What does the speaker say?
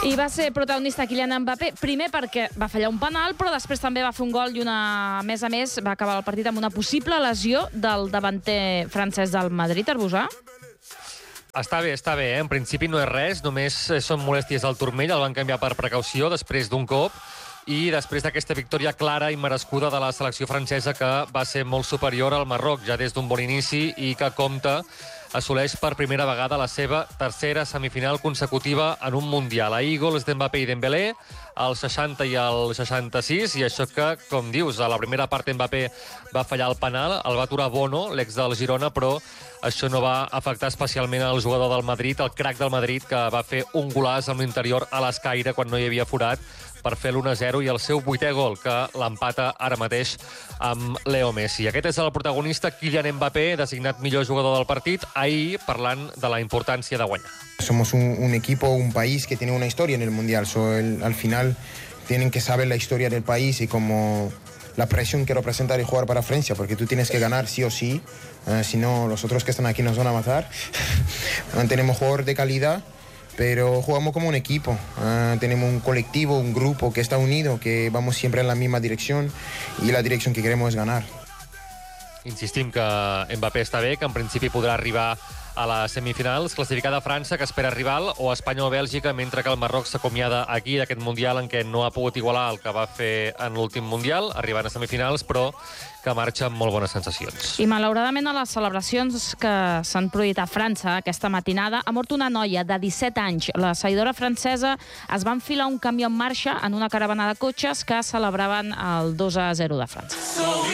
I va ser protagonista Kylian Mbappé, primer perquè va fallar un penal, però després també va fer un gol i a més va acabar el partit amb una possible lesió del davanter francès del Madrid, Arbusà. Està bé. En principi no és res, només són molèsties al turmell, el van canviar per precaució després d'un cop i després d'aquesta victòria clara i merescuda de la selecció francesa, que va ser molt superior al Marroc ja des d'un bon inici i que assoleix per primera vegada la seva tercera semifinal consecutiva en un Mundial. Ahir gols d'Mbappé i Dembélé, al 60 i al 66, i això que, com dius, a la primera part Mbappé va fallar el penal, el va aturar Bono, l'ex del Girona, però això no va afectar especialment el jugador del Madrid, el crac del Madrid, que va fer un golaç amb l'interior a l'escaire quan no hi havia forat per fer l'1-0 i el seu 8è gol, que l'empata ara mateix amb Leo Messi. Aquest és el protagonista, Kylian Mbappé, designat millor jugador del partit, ahir parlant de la importància de guanyar. Somos un equipo, un país que tiene una historia en el Mundial. Al final tienen que saber la historia del país y como la presión que representa el jugar para Francia, porque tú tienes que ganar sí o sí, si no los otros que están aquí nos van a matar. Tenemos jugadores de calidad, pero jugamos como un equipo. Tenemos un colectivo, un grupo que está unido, que vamos siempre en la misma dirección y la dirección que queremos es ganar. Insistim que Mbappé està bé, que en principi podrà arribar a les semifinals, classificada França, que espera rival, o Espanya o Bèlgica, mentre que el Marroc s'acomiada aquí d'aquest Mundial en què no ha pogut igualar el que va fer en l'últim Mundial, arribant a semifinals, però que marxa amb molt bones sensacions. I malauradament a les celebracions que s'han produït a França aquesta matinada ha mort una noia de 17 anys. La seguidora francesa es va enfilar un camió en marxa en una caravana de cotxes que celebraven el 2-0 de França.